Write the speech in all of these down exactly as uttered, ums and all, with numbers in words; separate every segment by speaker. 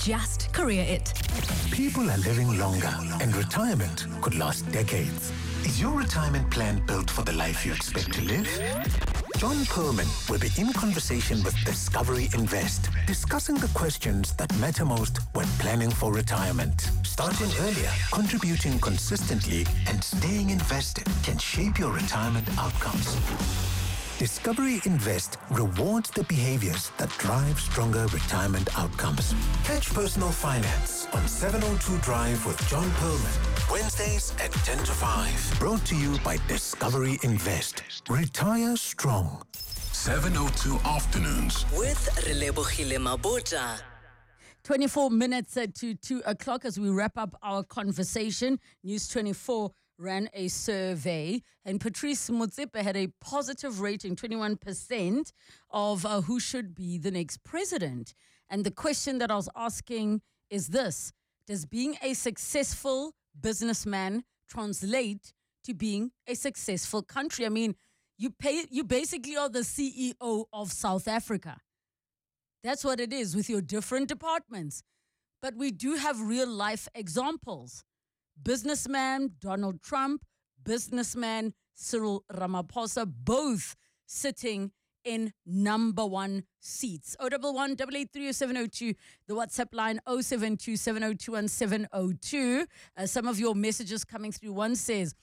Speaker 1: just career it.
Speaker 2: People are living longer and retirement could last decades. Is your retirement plan built for the life you expect to live? John Perlman will be in conversation with Discovery Invest, discussing the questions that matter most when planning for retirement. Starting earlier, contributing consistently, and staying invested can shape your retirement outcomes. Discovery Invest rewards the behaviors that drive stronger retirement outcomes. Catch Personal Finance on seven oh two Drive with John Perlman. Wednesdays at ten to five. Brought to you by Discovery Invest. Retire strong.
Speaker 3: seven oh two Afternoons.
Speaker 4: With Relebohile Mabota.
Speaker 5: twenty-four minutes to two o'clock as we wrap up our conversation. News twenty-four ran a survey and Patrice Motsepe had a positive rating, twenty-one percent of uh, who should be the next president. And the question that I was asking is this: does being a successful businessman translate to being a successful country? I mean, you pay, you basically are the C E O of South Africa. That's what it is with your different departments. But we do have real life examples. Businessman Donald Trump, businessman Cyril Ramaphosa, both sitting in number one seats. oh one one, eight eight three, seven oh two, the WhatsApp line oh seven two, seven oh two, one seven oh two. Uh, some of your messages coming through. One says,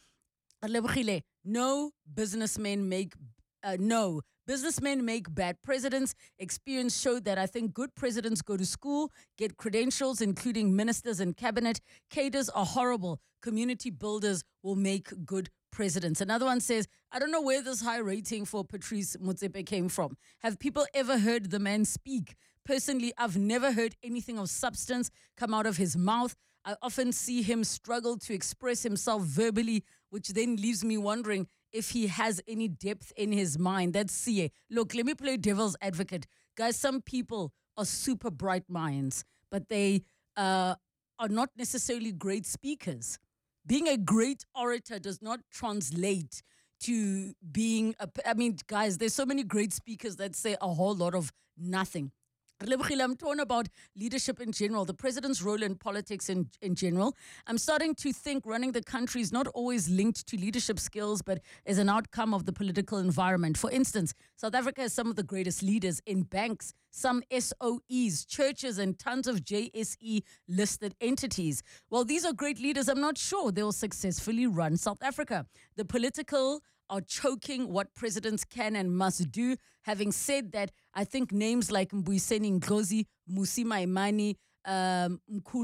Speaker 5: no businessmen make, uh, no, businessmen make bad presidents. Experience showed that I think good presidents go to school, get credentials, including ministers and cabinet. Cadres are horrible. Community builders will make good presidents. Another one says, I don't know where this high rating for Patrice Motsepe came from. Have people ever heard the man speak? Personally, I've never heard anything of substance come out of his mouth. I often see him struggle to express himself verbally, which then leaves me wondering if he has any depth in his mind. That's C A. Look, let me play devil's advocate. Guys, some people are super bright minds, but they uh, are not necessarily great speakers. Being a great orator does not translate to being, a, I mean, guys, there's so many great speakers that say a whole lot of nothing. I'm torn about leadership in general, the president's role in politics in, in general. I'm starting to think running the country is not always linked to leadership skills, but is an outcome of the political environment. For instance, South Africa has some of the greatest leaders in banks, some S O Es, churches, and tons of J S E-listed entities. While these are great leaders, I'm not sure they will successfully run South Africa. The political are choking what presidents can and must do. Having said that, I think names like Mbuyiseni Ndlozi, Mmusi Maimane, um,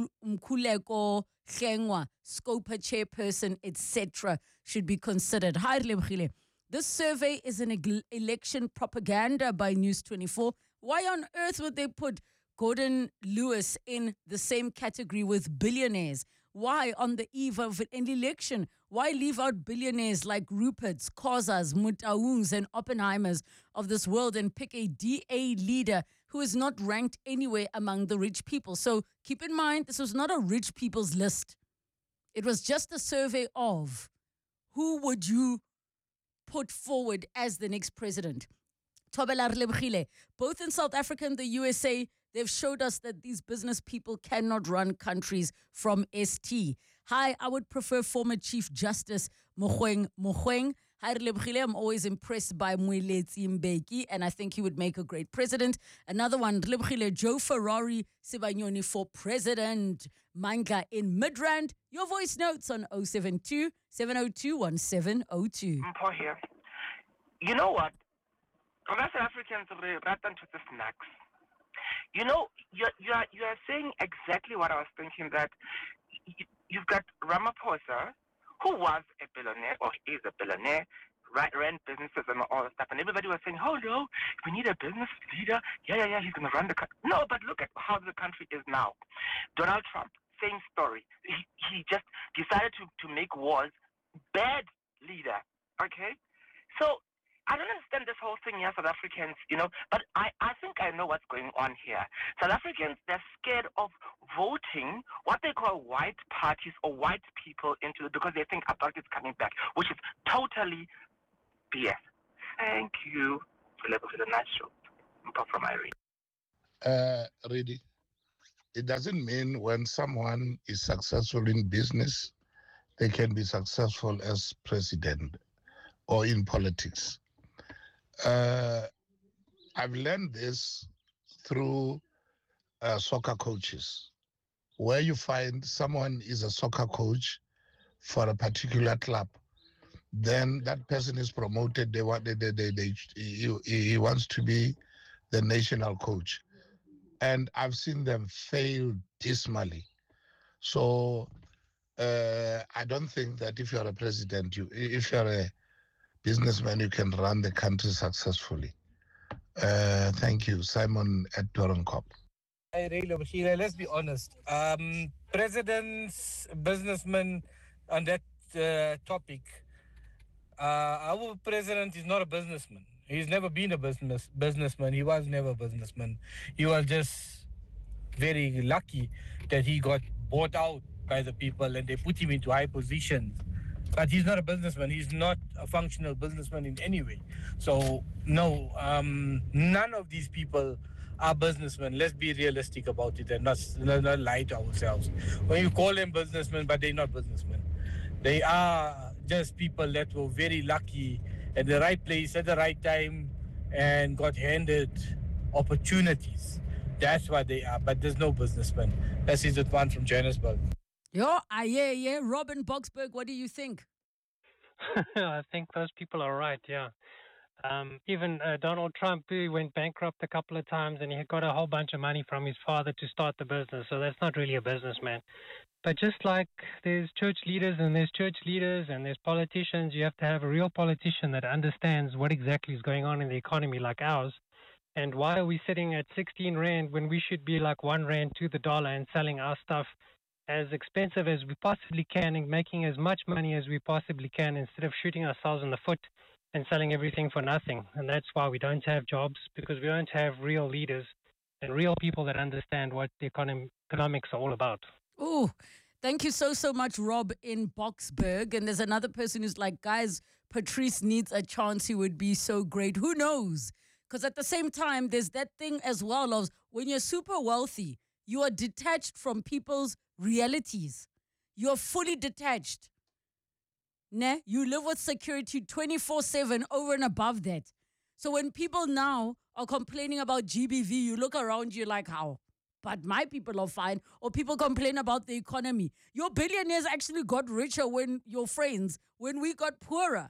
Speaker 5: Mkhuleko Hlengwa, Scopa chairperson, et cetera should be considered. Hi, Relebohile. This survey is an e- election propaganda by News twenty-four. Why on earth would they put Gordon Lewis in the same category with billionaires? Why, on the eve of an election, why leave out billionaires like Rupert's, Khosas, Mutaungs, and Oppenheimers of this world and pick a D A leader who is not ranked anywhere among the rich people? So keep in mind, this was not a rich people's list. It was just a survey of who would you put forward as the next president. Thobela Relebohile, both in South Africa and the U S A, they've showed us that these business people cannot run countries from S T. Hi, I would prefer former Chief Justice Mogoeng Mogoeng. Hi, Relebohile, I'm always impressed by Moeletsi Mbeki, and I think he would make a great president. Another one, Relebohile, Joe Ferrari Sibanyoni for president. Manga in Midrand. Your voice notes on oh seven two, seven oh two, one seven oh two.
Speaker 6: Mpho here. You know what? South Africans are right into the snacks. You know, you're, you're, you're saying exactly what I was thinking, that you've got Ramaphosa, who was a billionaire, or is a billionaire, ran businesses and all that stuff, and everybody was saying, oh no, we need a business leader, yeah, yeah, yeah, he's going to run the country. No, but look at how the country is now. Donald Trump, same story. He, he just decided to, to make wars, bad leader, okay? So, I don't understand this whole thing here, South Africans, you know, but I, I think I know what's going on here. South Africans, they're scared of voting what they call white parties or white people into it because they think apartheid is coming back, which is totally B S. Thank you for the nice show. From Irene.
Speaker 7: Uh, ready.
Speaker 1: it doesn't mean when someone is successful in business, they can be successful as president or in politics. Uh, I've learned this through uh, soccer coaches, where you find someone is a soccer coach for a particular club, then that person is promoted. They want, they, they, they, they, he, he wants to be the national coach. And I've seen them fail dismally. So uh, I don't think that if you're a president, you, if you're a businessman, you can run the country successfully. Uh, thank you. Simon at Dorenkop.
Speaker 7: Hey, Ray Lobogile, let's be honest. Um, presidents, businessmen, on that uh, topic, uh, our president is not a businessman. He's never been a business businessman. He was never a businessman. He was just very lucky that he got bought out by the people and they put him into high positions. But he's not a businessman. He's not a functional businessman in any way. So, no, um, none of these people are businessmen. Let's be realistic about it and not, not, not lie to ourselves. When you call them businessmen, but they're not businessmen. They are just people that were very lucky at the right place at the right time and got handed opportunities. That's what they are. But there's no businessman. That's his one from Johannesburg.
Speaker 5: Yo, ah, yeah, yeah. Robin Boxberg, what do you think?
Speaker 8: I think those people are right, yeah. Um, even uh, Donald Trump, he went bankrupt a couple of times and he got a whole bunch of money from his father to start the business. So that's not really a businessman. But just like there's church leaders and there's church leaders and there's politicians, you have to have a real politician that understands what exactly is going on in the economy like ours. And why are we sitting at sixteen rand when we should be like one rand to the dollar and selling our stuff as expensive as we possibly can and making as much money as we possibly can instead of shooting ourselves in the foot and selling everything for nothing. And that's why we don't have jobs, because we don't have real leaders and real people that understand what the econom- economics are all about.
Speaker 5: Oh, thank you so, so much, Rob in Boxburg. And there's another person who's like, guys, Patrice needs a chance. He would be so great. Who knows? Because at the same time, there's that thing as well of when you're super wealthy, you are detached from people's realities. You're fully detached. Ne? You live with security twenty-four seven over and above that. So when people now are complaining about G B V, you look around you like, how? But my people are fine. Or people complain about the economy. Your billionaires actually got richer when your friends, when we got poorer.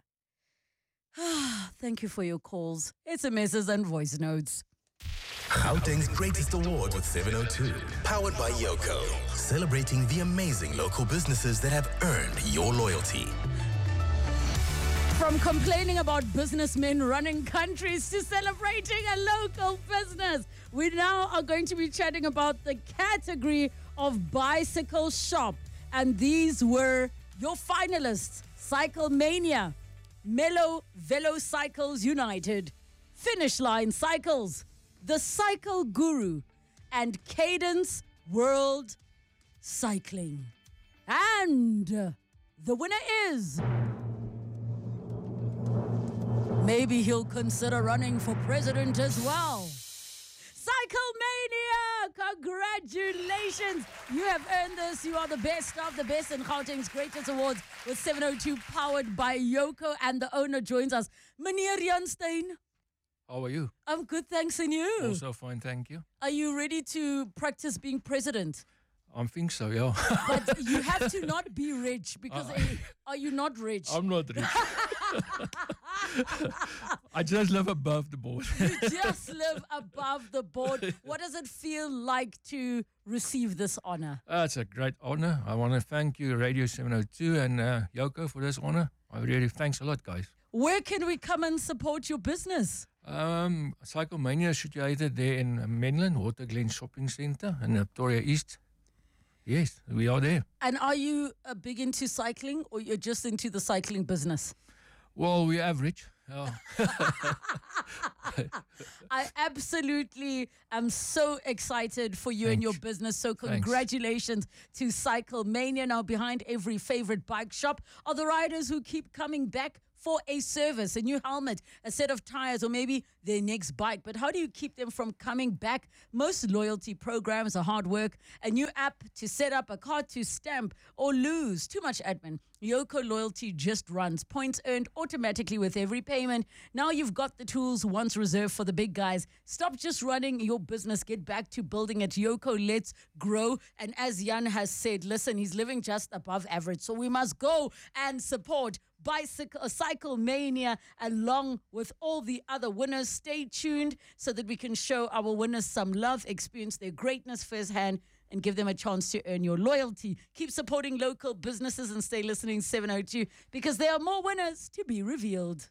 Speaker 5: Thank you for your calls, S M Ses and voice notes.
Speaker 9: Gauteng's greatest award with seven oh two, powered by Yoko, celebrating the amazing local businesses that have earned your loyalty.
Speaker 5: From complaining about businessmen running countries to celebrating a local business, we now are going to be chatting about the category of bicycle shop. And these were your finalists: Cycle Mania, Mellow Velo Cycles United, Finish Line Cycles, The Cycle Guru, and Cadence World Cycling. And the winner is... maybe he'll consider running for president as well. Cycle Mania! Congratulations! You have earned this. You are the best of the best in Gauteng's greatest awards with seven oh two, powered by Yoko, and the owner joins us. Meneer Janstein.
Speaker 10: How are you?
Speaker 5: I'm good, thanks, and you?
Speaker 10: Also fine, thank you.
Speaker 5: Are you ready to practice being president?
Speaker 10: I think so, yeah.
Speaker 5: But you have to not be rich, because uh, are you not rich?
Speaker 10: I'm not rich. I just live above the board.
Speaker 5: You just live above the board. What does it feel like to receive this honor?
Speaker 10: Uh, it's a great honor. I want to thank you, Radio seven oh two, and uh, Yoko for this honor. I really thanks a lot, guys.
Speaker 5: Where can we come and support your business?
Speaker 10: Um, Cycle Mania is situated there in Menlyn, Waterglen Shopping Centre in Victoria East. Yes, we are there.
Speaker 5: And are you uh, big into cycling, or you're just into the cycling business?
Speaker 10: Well, we're average. Oh.
Speaker 5: I absolutely am so excited for you
Speaker 10: Thanks.
Speaker 5: and your business. So congratulations Thanks. to Cycle Mania. Now, behind every favorite bike shop are the riders who keep coming back for a service, a new helmet, a set of tires, or maybe their next bike. But how do you keep them from coming back? Most loyalty programs are hard work. A new app to set up, a card to stamp, or lose. Too much admin. Yoco Loyalty just runs. Points earned automatically with every payment. Now you've got the tools once reserved for the big guys. Stop just running your business. Get back to building it. Yoco, let's grow. And as Jan has said, listen, he's living just above average. So we must go and support Bicycle, Cycle Mania along with all the other winners. Stay tuned so that we can show our winners some love, experience their greatness firsthand, and give them a chance to earn your loyalty. Keep supporting local businesses and stay listening seven oh two because there are more winners to be revealed.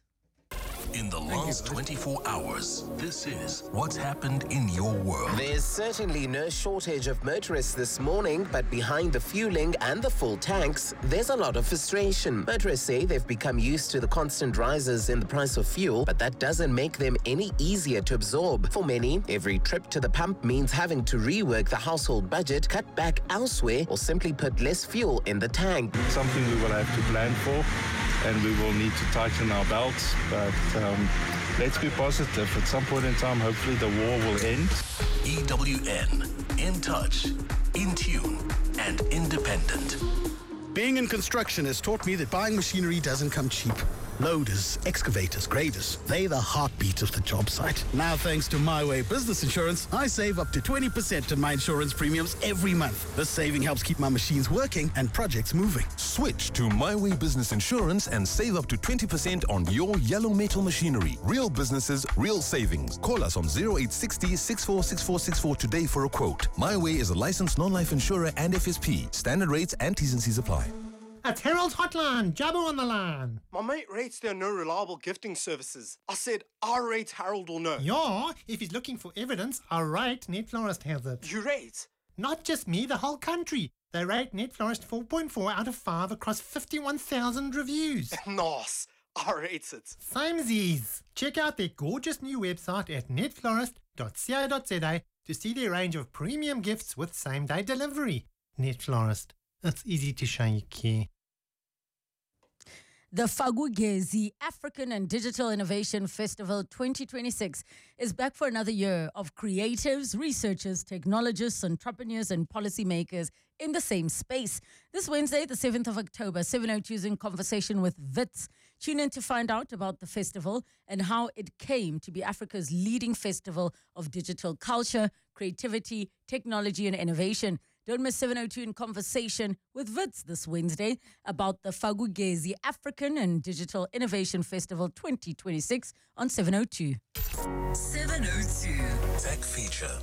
Speaker 3: In the last twenty-four hours, this is what's happened in your world.
Speaker 11: There's certainly no shortage of motorists this morning, but behind the fueling and the full tanks, there's a lot of frustration. Motorists say they've become used to the constant rises in the price of fuel, but that doesn't make them any easier to absorb. For many, every trip to the pump means having to rework the household budget, cut back elsewhere, or simply put less fuel in the tank.
Speaker 12: Something we will have to plan for, and we will need to tighten our belts, but um, let's be positive. At some point in time, hopefully the war will end.
Speaker 3: E W N, in touch, in tune, and independent.
Speaker 13: Being in construction has taught me that buying machinery doesn't come cheap. Loaders, excavators, graders, they're the heartbeat of the job site. Now, thanks to My Way Business Insurance, I save up to twenty percent on my insurance premiums every month. This saving helps keep my machines working and projects moving.
Speaker 14: Switch to My Way Business Insurance and save up to twenty percent on your yellow metal machinery. Real businesses, real savings. Call us on zero eight six zero, six four six four six four today for a quote. My Way is a licensed non-life insurer and F S P. Standard rates and T's and C's apply.
Speaker 15: It's Harold's Hotline. Jabbo on the line.
Speaker 16: My mate rates there are no reliable gifting services. I said, I rate Harold or no.
Speaker 15: Yeah, if he's looking for evidence, I rate Net Florist has it.
Speaker 16: You rate?
Speaker 15: Not just me, the whole country. They rate Net Florist four point four out of five across fifty-one thousand reviews.
Speaker 16: Nice. I rate it.
Speaker 15: Samesies. Check out their gorgeous new website at net florist dot co dot za to see their range of premium gifts with same-day delivery. Net Florist. It's easy to show you care.
Speaker 5: The Fagugezi African and Digital Innovation Festival twenty twenty-six is back for another year of creatives, researchers, technologists, entrepreneurs, and policymakers in the same space. This Wednesday, the seventh of October, seven oh two is in conversation with Wits. Tune in to find out about the festival and how it came to be Africa's leading festival of digital culture, creativity, technology, and innovation. Don't miss seven oh two in conversation with Wits this Wednesday about the Fagugezi African and Digital Innovation Festival twenty twenty-six on seven oh two.
Speaker 4: seven oh two.
Speaker 3: Tech Feature.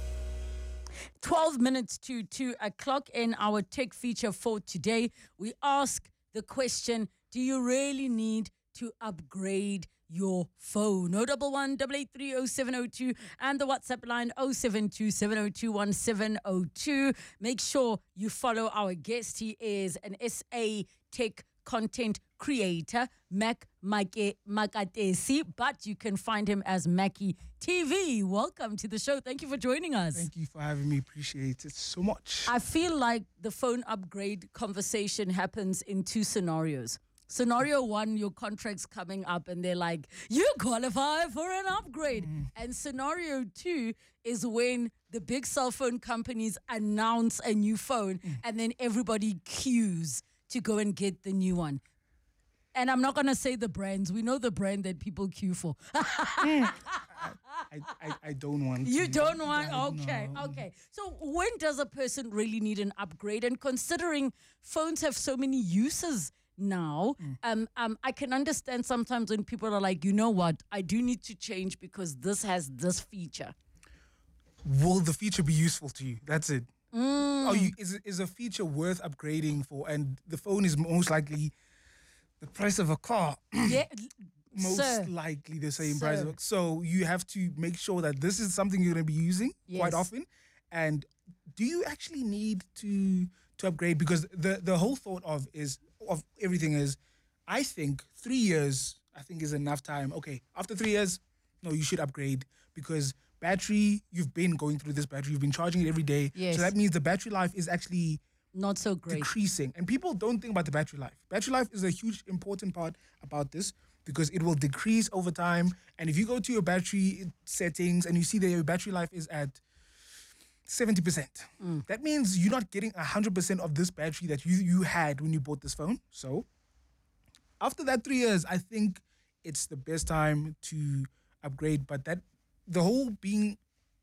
Speaker 5: twelve minutes to two o'clock in our tech feature for today. We ask the question, do you really need to upgrade your phone? oh double one, eight eight three, oh seven oh two and the WhatsApp line oh seven two, seven oh two, one seven oh two. Make sure you follow our guest. He is an S A tech content creator, Mac Makatesi, but you can find him as Mackie T V. Welcome to the show. Thank you for joining us.
Speaker 17: Thank you for having me. Appreciate it so much.
Speaker 5: I feel like the phone upgrade conversation happens in two scenarios. Scenario one, your contract's coming up and they're like, you qualify for an upgrade. Mm. And scenario two is when the big cell phone companies announce a new phone mm. and then everybody queues to go and get the new one. And I'm not going to say the brands. We know the brand that people queue for.
Speaker 17: mm. I, I, I don't want
Speaker 5: You
Speaker 17: to.
Speaker 5: don't want?
Speaker 17: I,
Speaker 5: okay,
Speaker 17: no.
Speaker 5: okay. So when does a person really need an upgrade? And considering phones have so many uses now, mm. um, um, I can understand sometimes when people are like, you know what, I do need to change because this has this feature.
Speaker 17: Will the feature be useful to you? That's it.
Speaker 5: Mm.
Speaker 17: Are you, is, is a feature worth upgrading for? And the phone is most likely the price of a car.
Speaker 5: Yeah,
Speaker 17: most
Speaker 5: sir.
Speaker 17: likely the same
Speaker 5: Sir.
Speaker 17: price of a So you have to make sure that this is something you're going to be using
Speaker 5: Yes.
Speaker 17: quite often. And do you actually need to to upgrade? Because the, the whole thought of is of everything is, I think three years, I think is enough time. Okay, after three years, no, you should upgrade because battery, you've been going through this battery, you've been charging it every day.
Speaker 5: Yes.
Speaker 17: So that means the battery life is actually
Speaker 5: Not so great.
Speaker 17: decreasing. And people don't think about the battery life. Battery life is a huge, important part about this because it will decrease over time. And if you go to your battery settings and you see that your battery life is at seventy percent,
Speaker 5: Mm.
Speaker 17: that means you're not getting one hundred percent of this battery that you, you had when you bought this phone. So after that three years, I think it's the best time to upgrade. But that the whole being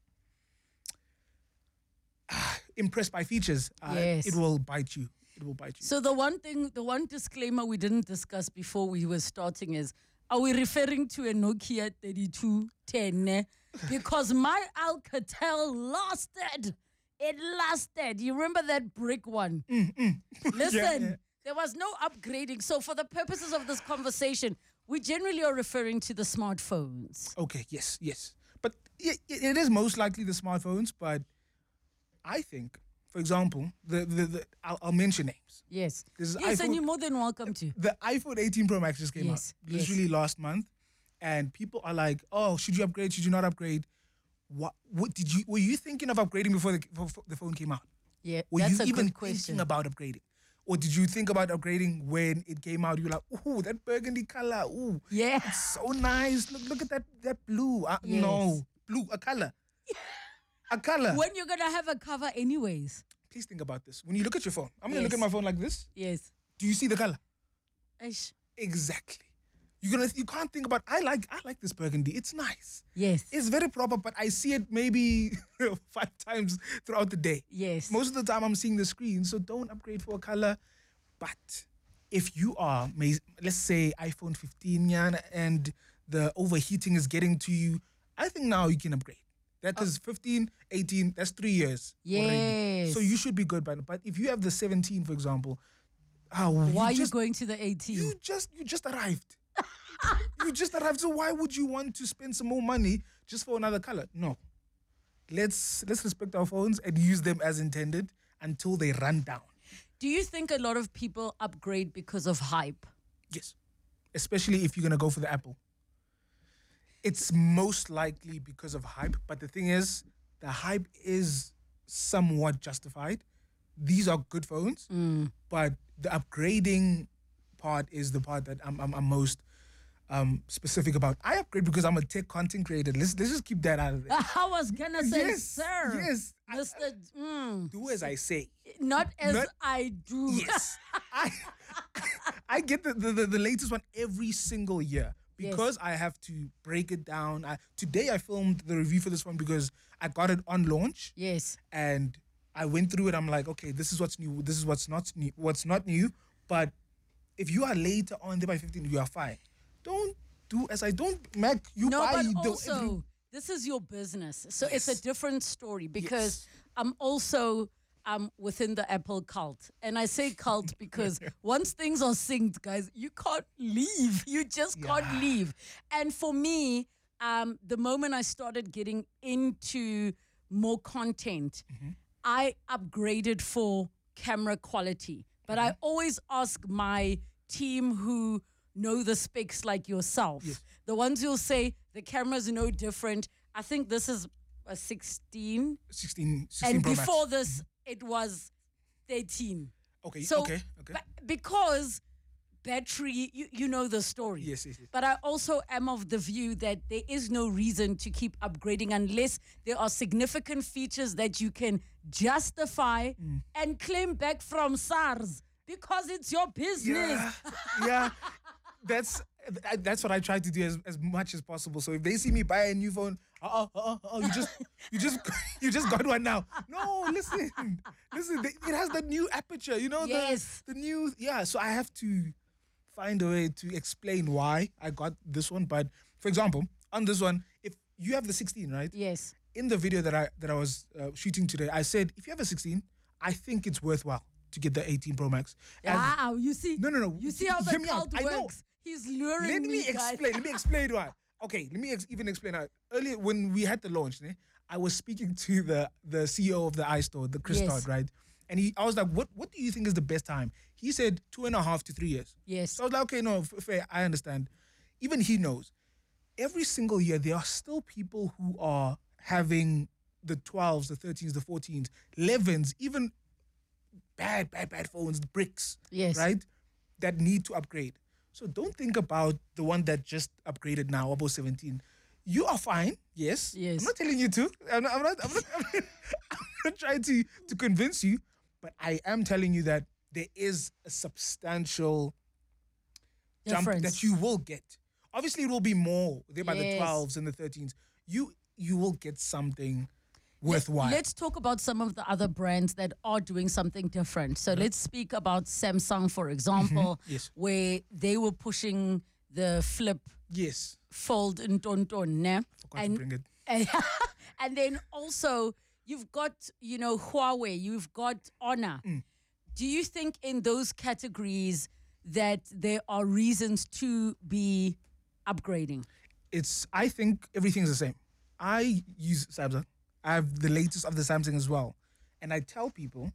Speaker 17: ah, impressed by features, uh,
Speaker 5: Yes.
Speaker 17: it will bite you. It will bite you.
Speaker 5: So the one thing, the one disclaimer we didn't discuss before we were starting is, are we referring to a Nokia thirty-two ten? Because my Alcatel lasted. It lasted. You remember that brick one? Listen,
Speaker 17: yeah.
Speaker 5: there was no upgrading. So for the purposes of this conversation, we generally are referring to the smartphones.
Speaker 17: Okay, yes, yes. But it, it is most likely the smartphones, but I think, for example, the, the, the I'll, I'll mention names.
Speaker 5: Yes.
Speaker 17: This is
Speaker 5: Yes, and
Speaker 17: iPhone-
Speaker 5: you're more than welcome to.
Speaker 17: The iPhone eighteen Pro Max just came
Speaker 5: Yes,
Speaker 17: out, literally last month, and people are like, "Oh, should you upgrade? Should you not upgrade?" What? What did you? Were you thinking of upgrading before the, before the phone came out?
Speaker 5: Yeah,
Speaker 17: Were
Speaker 5: that's
Speaker 17: you
Speaker 5: a
Speaker 17: even
Speaker 5: good question.
Speaker 17: thinking about upgrading, or did you think about upgrading when it came out? You were like, "Ooh, that burgundy color. Ooh,
Speaker 5: yeah,
Speaker 17: it's so nice. Look, look at that that blue. Uh,
Speaker 5: Yes.
Speaker 17: No, blue, a color, a color."
Speaker 5: When you're going to have a cover anyways.
Speaker 17: Please think about this. When you look at your phone, I'm gonna look
Speaker 5: Yes.
Speaker 17: at my phone like this.
Speaker 5: Yes.
Speaker 17: Do you see the color?
Speaker 5: Aish.
Speaker 17: Exactly. You're gonna. You can't think about. I like. I like this burgundy. It's nice.
Speaker 5: Yes.
Speaker 17: It's very proper, but I see it maybe five times throughout the day.
Speaker 5: Yes.
Speaker 17: Most of the time, I'm seeing the screen. So don't upgrade for a color. But if you are, may- let's say iPhone fifteen, yeah, and the overheating is getting to you, I think now you can upgrade. That is fifteen, eighteen. That's three years. already.
Speaker 5: Yes.
Speaker 17: So you should be good by now. But if you have the seventeen, for example, oh,
Speaker 5: Why are you
Speaker 17: just,
Speaker 5: going to the eighteen?
Speaker 17: You just you just arrived. you just arrived. So why would you want to spend some more money just for another color? No. Let's let's respect our phones and use them as intended until they run down.
Speaker 5: Do you think a lot of people upgrade because of hype?
Speaker 17: Yes. Especially if you're gonna go for the Apple. It's most likely because of hype, but the thing is, the hype is somewhat justified. These are good phones, but the upgrading part is the part that I'm I'm, I'm most um, specific about. I upgrade because I'm a tech content creator. Let's let's just keep that out of it.
Speaker 5: I was gonna say,
Speaker 17: Yes,
Speaker 5: sir.
Speaker 17: yes.
Speaker 5: Mister Mm,
Speaker 17: Do as I say.
Speaker 5: not as
Speaker 17: Not-
Speaker 5: I do.
Speaker 17: Yes. I I get the, the, the, the latest one every single year because I have to break it down. I, today I filmed the review for this one because I got it on launch.
Speaker 5: Yes.
Speaker 17: And I went through it. I'm like, okay, this is what's new. This is what's not new. What's not new. But if you are later on there by fifteen, you are fine. Don't do as I don't, Mac. You
Speaker 5: No,
Speaker 17: buy
Speaker 5: but
Speaker 17: the- every-
Speaker 5: also, this is your business. So it's a different story because I'm also um, within the Apple cult. And I say cult because once things are synced, guys, you can't leave. You just can't leave. And for me, um, the moment I started getting into more content, I upgraded for camera quality. But I always ask my team who know the specs like yourself, the ones who'll say the camera's no different. I think this is a sixteen.
Speaker 17: sixteen, sixteen
Speaker 5: And
Speaker 17: Pro Max.
Speaker 5: before this, it was thirteen.
Speaker 17: Okay,
Speaker 5: So,
Speaker 17: okay, okay.
Speaker 5: ba- because battery, you, you know the story.
Speaker 17: Yes, yes, yes.
Speaker 5: But I also am of the view that there is no reason to keep upgrading unless there are significant features that you can justify
Speaker 17: Mm.
Speaker 5: and claim back from SARS because it's your business.
Speaker 17: Yeah, yeah. That's I- that's what I try to do as, as much as possible. So if they see me buy a new phone, uh, uh, uh, uh, you just you just you just got one now. No, listen, listen. they- It has the new aperture. You know
Speaker 5: Yes.
Speaker 17: the the new yeah. So I have to find a way to explain why I got this one. But for example, on this one, if you have the sixteen, right?
Speaker 5: Yes.
Speaker 17: In the video that I that I was uh, shooting today, I said if you have a sixteen, I think it's worthwhile to get the eighteen Pro Max. And-
Speaker 5: Wow, you see?
Speaker 17: No, no, no.
Speaker 5: You see how the
Speaker 17: Hear me out.
Speaker 5: cult
Speaker 17: I know.
Speaker 5: works? He's luring
Speaker 17: Let me
Speaker 5: guys.
Speaker 17: explain. Let me explain why. Okay, let me ex- even explain how. Earlier, when we had the launch, né, I was speaking to the the C E O of the iStore, the Chris
Speaker 5: Yes.
Speaker 17: Todd, right? And he, I was like, "What What do you think is the best time?" He said two and a half to three years.
Speaker 5: Yes.
Speaker 17: So I was like, "Okay, no, f- fair. I understand." Even he knows. Every single year, there are still people who are having the twelves, the thirteens, the fourteens, elevens, even bad, bad, bad phones, bricks.
Speaker 5: Yes.
Speaker 17: Right? That need to upgrade. So don't think about the one that just upgraded now, Oppo seventeen. You are fine, yes.
Speaker 5: Yes.
Speaker 17: I'm not telling you to. I'm not, I'm not, I'm not, I'm not, I'm not trying to, to convince you, but I am telling you that there is a substantial jump
Speaker 5: Difference.
Speaker 17: that you will get. Obviously, it will be more there by the
Speaker 5: Yes.
Speaker 17: twelves and the thirteens. You you will get something worthwhile.
Speaker 5: Let's talk about some of the other brands that are doing something different. So let's speak about Samsung, for example,
Speaker 17: Yes.
Speaker 5: where they were pushing the flip
Speaker 17: Yes.
Speaker 5: fold in Tonton, ne?
Speaker 17: Forgot to bring it.
Speaker 5: And, and then also you've got, you know, Huawei, you've got Honor.
Speaker 17: Mm.
Speaker 5: Do you think in those categories that there are reasons to be upgrading?
Speaker 17: It's I think everything's the same. I use Samsung. I have the latest of the Samsung as well. And I tell people,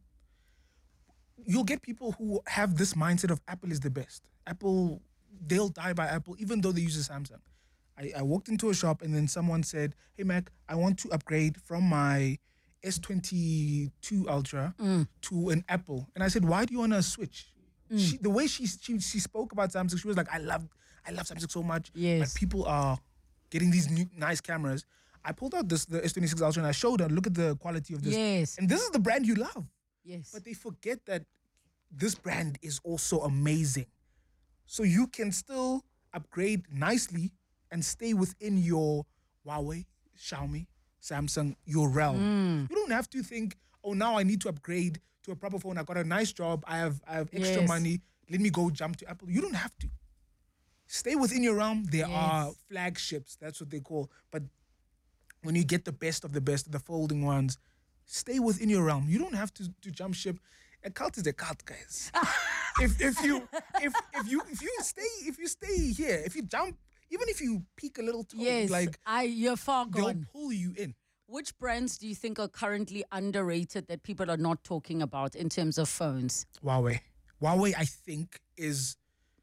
Speaker 17: you'll get people who have this mindset of Apple is the best. Apple, they'll die by Apple, even though they use a Samsung. I, I walked into a shop and then someone said, hey, Mac, I want to upgrade from my S twenty-two Ultra to an Apple. And I said, why do you want to switch? She, the way she, she she spoke about Samsung, she was like, I love I love Samsung so much.
Speaker 5: Yes.
Speaker 17: But people are getting these new nice cameras. I pulled out this the S twenty-six Ultra and I showed her, look at the quality of this.
Speaker 5: Yes.
Speaker 17: And this is the brand you love.
Speaker 5: Yes.
Speaker 17: But they forget that this brand is also amazing. So you can still upgrade nicely and stay within your Huawei, Xiaomi, Samsung, your realm.
Speaker 5: Mm.
Speaker 17: You don't have to think, oh, now I need to upgrade to a proper phone. I got a nice job. I have I have extra
Speaker 5: Yes.
Speaker 17: money. Let me go jump to Apple. You don't have to. Stay within your realm. There
Speaker 5: Yes.
Speaker 17: are flagships. That's what they call. But when you get the best of the best, the folding ones, stay within your realm. You don't have to, to jump ship. A cult is a cult, guys. if if you if if you if you stay if you stay here, if you jump, even if you peek a little toe,
Speaker 5: Yes,
Speaker 17: like
Speaker 5: I, you're far
Speaker 17: they'll
Speaker 5: gone.
Speaker 17: pull you in.
Speaker 5: Which brands do you think are currently underrated that people are not talking about in terms of phones?
Speaker 17: Huawei. Huawei, I think, is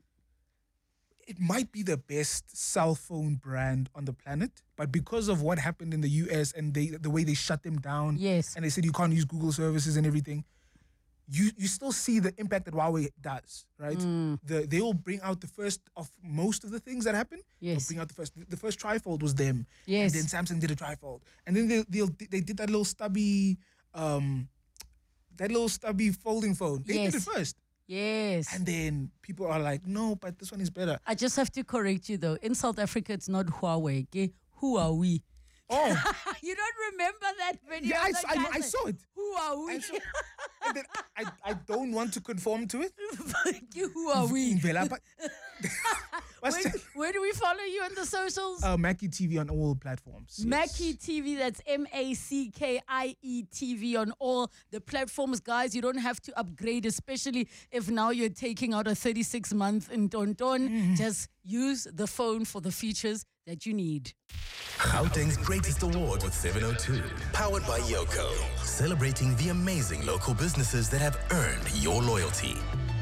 Speaker 17: it might be the best cell phone brand on the planet, but because of what happened in the U S and they the way they shut them down,
Speaker 5: yes,
Speaker 17: and they said you can't use Google services and everything, you you still see the impact that Huawei does, right?
Speaker 5: Mm.
Speaker 17: The they will bring out the first of most of the things that happen.
Speaker 5: Yes.
Speaker 17: They'll bring out the first. The first trifold was them.
Speaker 5: Yes.
Speaker 17: And then Samsung did a trifold, and then they they they did that little stubby, um, that little stubby folding phone. They
Speaker 5: Yes.
Speaker 17: did it first.
Speaker 5: Yes.
Speaker 17: And then people are like, no, but this one is better.
Speaker 5: I just have to correct you though. In South Africa, it's not Huawei. Okay? Who are we?
Speaker 17: Oh,
Speaker 5: You don't remember that video?
Speaker 17: yeah, I,
Speaker 5: of
Speaker 17: s-
Speaker 5: the
Speaker 17: I,
Speaker 5: guy
Speaker 17: I
Speaker 5: saying,
Speaker 17: saw it.
Speaker 5: Who are we?
Speaker 17: I saw, and then I, I don't want to conform to it.
Speaker 5: Who are we?
Speaker 17: Vela, but- What's
Speaker 5: Where,
Speaker 17: that?
Speaker 5: where do we follow you on the socials?
Speaker 17: Uh, Mackie T V on all platforms. yes.
Speaker 5: Mackie T V, that's M A C K I E T V on all the platforms. Guys, you don't have to upgrade, especially if now you're taking out a thirty-six month in Tonton.
Speaker 17: Mm-hmm.
Speaker 5: Just use the phone for the features that you need.
Speaker 9: Gauteng's greatest award with seven oh two. Powered by Yoko. Celebrating the amazing local businesses that have earned your loyalty.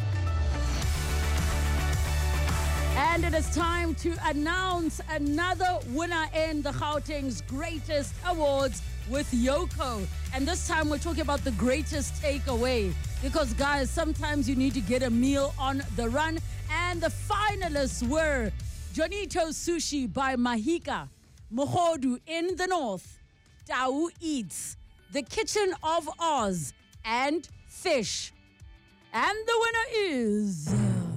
Speaker 5: And it is time to announce another winner in the Gauteng's Greatest Awards with Yoko. And this time we're talking about the greatest takeaway. Because, guys, sometimes you need to get a meal on the run. And the finalists were Jonito Sushi by Mahika, Mohodu in the North, Tau Eats, The Kitchen of Oz, and Fish. And the winner is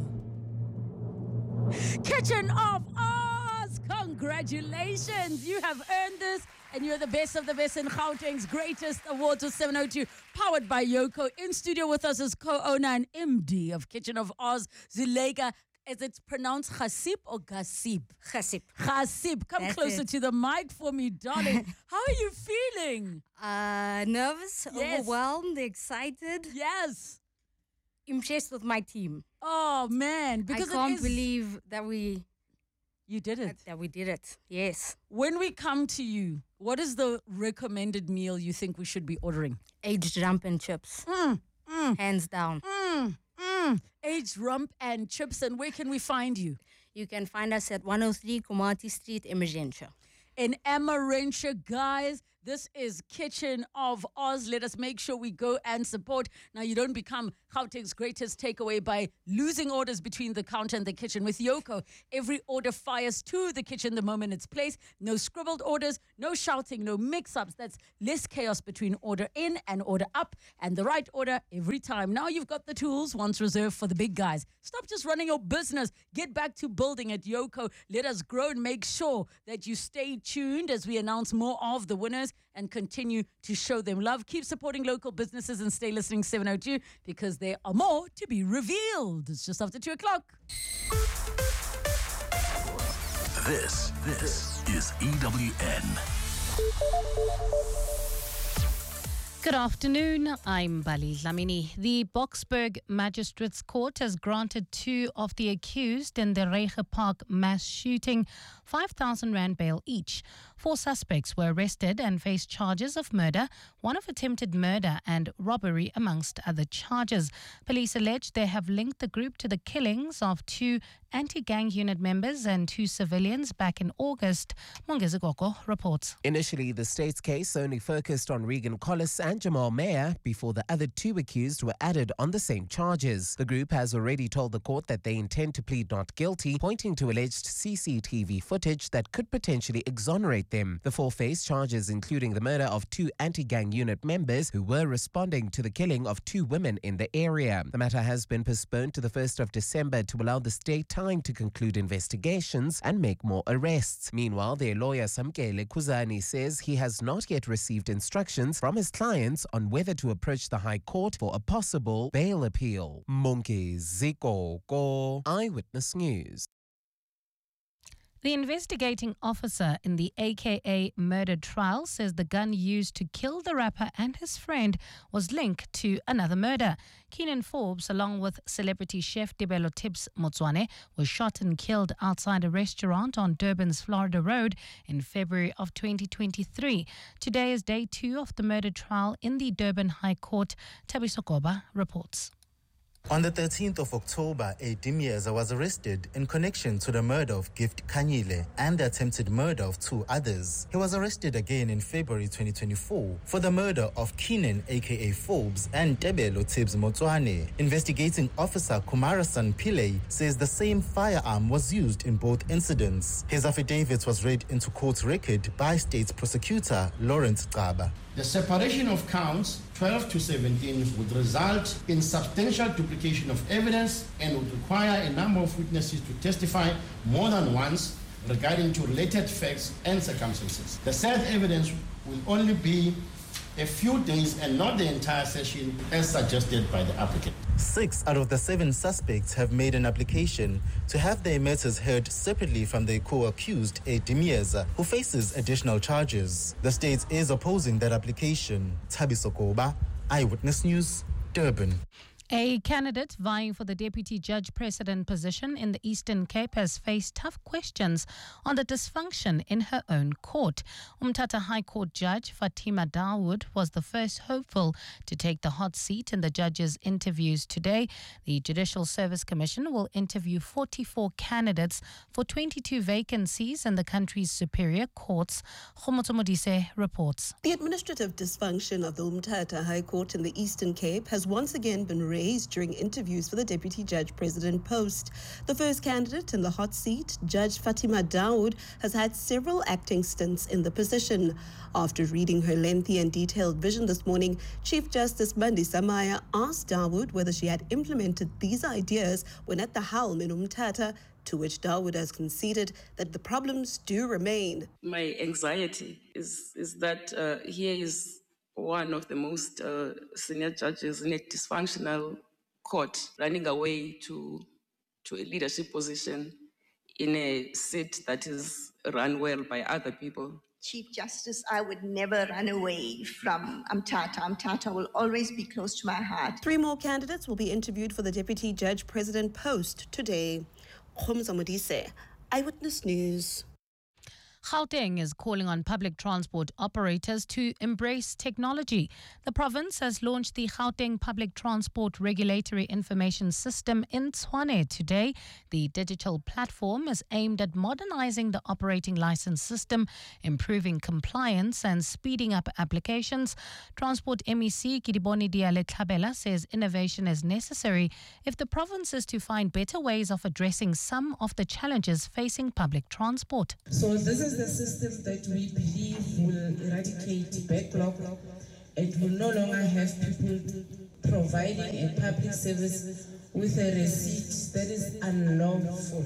Speaker 5: Kitchen of Oz. Congratulations. You have earned this, and you're the best of the best in Gauteng's Greatest Awards with seven oh two, powered by Yoko. In studio with us is co-owner and M D of Kitchen of Oz, Zuleika. Is it pronounced Khasib or Gasib?
Speaker 18: Khasib.
Speaker 5: Khasib. Come
Speaker 18: That's
Speaker 5: closer
Speaker 18: it.
Speaker 5: to the mic for me, darling. How are you feeling?
Speaker 18: Uh, nervous,
Speaker 5: Yes.
Speaker 18: overwhelmed, excited.
Speaker 5: Yes.
Speaker 18: Impressed with my team.
Speaker 5: Oh, man. Because
Speaker 18: I can't
Speaker 5: it is,
Speaker 18: believe that we
Speaker 5: you did it.
Speaker 18: that we did it. Yes.
Speaker 5: When we come to you, what is the recommended meal you think we should be ordering?
Speaker 18: Aged rump and chips.
Speaker 5: Mm, mm,
Speaker 18: Hands down.
Speaker 5: mm, mm. Aged rump and chips. And where can we find you?
Speaker 18: You can find us at one oh three Komati Street, Emergentia.
Speaker 5: In Amarentia, guys, This is Kitchen of Oz. Let us make sure we go and support. Now, you don't become Gauteng's greatest takeaway by losing orders between the counter and the kitchen. With Yoko, every order fires to the kitchen the moment it's placed. No scribbled orders, no shouting, no mix-ups. That's less chaos between order in and order up, and the right order every time. Now you've got the tools once reserved for the big guys. Stop just running your business. Get back to building at Yoko. Let us grow and make sure that you stay tuned as we announce more of the winners and continue to show them love. Keep supporting local businesses and stay listening seven oh two because there are more to be revealed. It's just after two o'clock.
Speaker 3: This, this is E W N.
Speaker 19: Good afternoon, I'm Bali Lamini. The Boksburg Magistrates Court has granted two of the accused in the Reiche Park mass shooting five thousand rand bail each. Four suspects were arrested and faced charges of murder, one of attempted murder and robbery amongst other charges. Police allege they have linked the group to the killings of two anti-gang unit members and two civilians back in August. Mongezi Goko reports.
Speaker 11: Initially, the state's case only focused on Regan Collis and Jamal Mayer before the other two accused were added on the same charges. The group has already told the court that they intend to plead not guilty, pointing to alleged C C T V footage that could potentially exonerate them. The four face charges including the murder of two anti-gang unit members who were responding to the killing of two women in the area. The matter has been postponed to the first of December to allow the state time to conclude investigations and make more arrests. Meanwhile, their lawyer Samkele Kuzani says he has not yet received instructions from his clients on whether to approach the High Court for a possible bail appeal. Monkey Ziko Go, Eyewitness News.
Speaker 19: The investigating officer in the A K A murder trial says the gun used to kill the rapper and his friend was linked to another murder. Keenan Forbes, along with celebrity chef Debelo Tibbs Motswane, was shot and killed outside a restaurant on Durban's Florida Road in February of twenty twenty-three. Today is day two of the murder trial in the Durban High Court. Tabiso Koba reports.
Speaker 20: On the thirteenth of October, a Dimieza was arrested in connection to the murder of Gift Kanyile and the attempted murder of two others. He was arrested again in February twenty twenty-four for the murder of Keenan aka Forbes and Debelo Tibbs Motswane. Investigating officer Kumarasan Pillay says the same firearm was used in both incidents. His affidavit was read into court record by state prosecutor Lawrence Gaba.
Speaker 21: The separation of counts twelve to seventeen would result in substantial duplication of evidence and would require a number of witnesses to testify more than once regarding to related facts and circumstances. The said evidence will only be a few days and not the entire session as suggested by the applicant.
Speaker 20: Six out of the seven suspects have made an application to have their matters heard separately from the co-accused, A. Dimieza, who faces additional charges. The state is opposing that application. Tabiso Koba, Eyewitness News, Durban.
Speaker 19: A candidate vying for the Deputy Judge President position in the Eastern Cape has faced tough questions on the dysfunction in her own court. Umtata High Court Judge Fatima Dawood was the first hopeful to take the hot seat in the judges' interviews today. The Judicial Service Commission will interview forty-four candidates for twenty-two vacancies in the country's superior courts. Khomoto Modise reports.
Speaker 22: The administrative dysfunction of the Umtata High Court in the Eastern Cape has once again been raised during interviews for the Deputy Judge President post. The first candidate in the hot seat, Judge Fatima Dawood, has had several acting stints in the position. After reading her lengthy and detailed vision this morning, Chief Justice Mandisa Maya asked Dawood whether she had implemented these ideas when at the helm in Umtata, to which Dawood has conceded that the problems do remain.
Speaker 23: My anxiety is, is that uh, here is one of the most uh, senior judges in a dysfunctional court running away to, to a leadership position in a seat that is run well by other people.
Speaker 24: Chief Justice, I would never run away from Umtata. Umtata will always be close to my heart.
Speaker 22: Three more candidates will be interviewed for the Deputy Judge President post today. Khomza Modise, Eyewitness News.
Speaker 19: Gauteng is calling on public transport operators to embrace technology. The province has launched the Gauteng Public Transport Regulatory Information System in Tshwane today. The digital platform is aimed at modernizing the operating license system, improving compliance and speeding up applications. Transport M E C Kidiboni Diale-Tlhabela says innovation is necessary if the province is to find better ways of addressing some of the challenges facing public transport.
Speaker 1: So this is the system that we believe will eradicate backlog. It will no longer have people providing a public service with a receipt that is unlawful.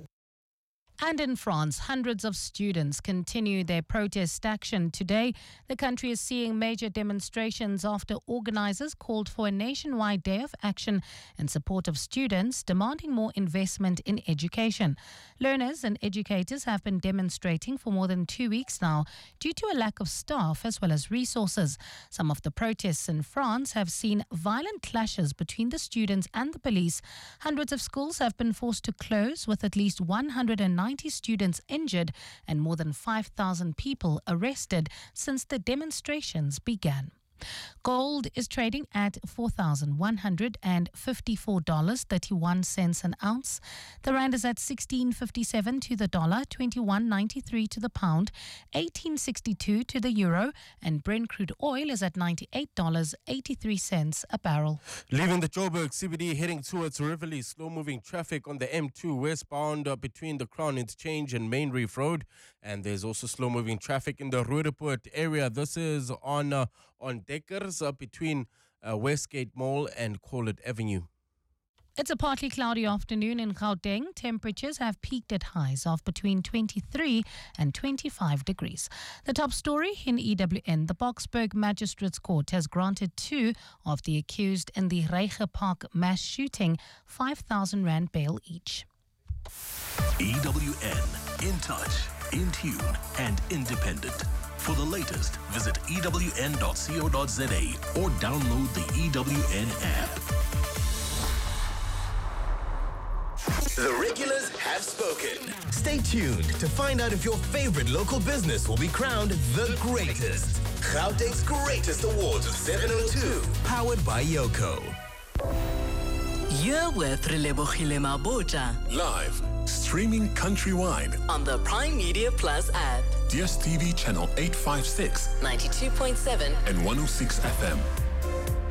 Speaker 19: And in France, hundreds of students continue their protest action today. The country is seeing major demonstrations after organizers called for a nationwide day of action in support of students, demanding more investment in education. Learners and educators have been demonstrating for more than two weeks now due to a lack of staff as well as resources. Some of the protests in France have seen violent clashes between the students and the police. Hundreds of schools have been forced to close, with at least one hundred ninety students injured and more than five thousand people arrested since the demonstrations began. Gold is trading at four thousand one hundred fifty-four dollars and thirty-one cents an ounce. The rand is at sixteen fifty-seven to the dollar, twenty-one ninety-three to the pound, eighteen sixty-two to the euro, and Brent crude oil is at ninety-eight dollars and eighty-three cents a barrel.
Speaker 2: Leaving the Joburg C B D, heading towards Rivoli, slow-moving traffic on the M two westbound uh, between the Crown Interchange and Main Reef Road. And there's also slow-moving traffic in the Roodepoort area. This is on uh, on Deckers uh, between uh, Westgate Mall and Collett Avenue.
Speaker 19: It's a partly cloudy afternoon in Gauteng. Temperatures have peaked at highs of between twenty-three and twenty-five degrees. The top story in E W N, the Boksburg Magistrates Court has granted two of the accused in the Reiche Park mass shooting five thousand rand bail each.
Speaker 3: E W N, in touch, in tune and independent. For the latest, visit E W N dot co dot za or download the E W N app.
Speaker 9: The regulars have spoken. Stay tuned to find out if your favorite local business will be crowned the greatest. Gauteng's Greatest Awards of seven oh two, powered by Yoko.
Speaker 4: You're with Relebogile Mabota
Speaker 14: Live, streaming countrywide
Speaker 4: on the Prime Media Plus app.
Speaker 14: D S T V channel eight fifty-six,
Speaker 4: ninety-two point seven
Speaker 14: and one oh six F M.